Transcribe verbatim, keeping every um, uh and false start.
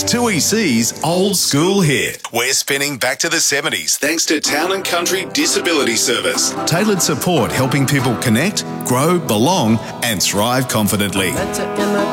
two E C's Old School Hit. We're spinning back to the seventies thanks to Town and Country Disability Service. Tailored support helping people connect, grow, belong and thrive confidently.